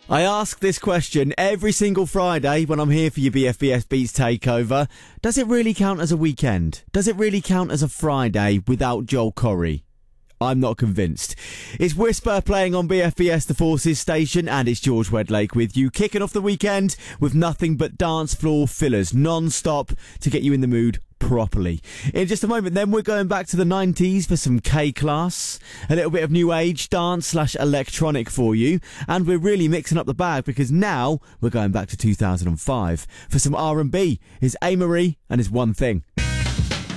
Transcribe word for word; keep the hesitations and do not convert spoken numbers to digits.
I ask this question every single Friday when I'm here for your B F B S Beats Takeover. Does it really count as a weekend? Does it really count as a Friday without Joel Corry? I'm not convinced. It's Whisper playing on B F B S The Forces station, and it's George Wedlake with you, kicking off the weekend with nothing but dance floor fillers non-stop to get you in the mood properly. In just a moment then, we're going back to the nineties for some K-Class, a little bit of new age dance slash electronic for you, and we're really mixing up the bag because now we're going back to two thousand five for some R and B. It's A. Marie and it's One Thing.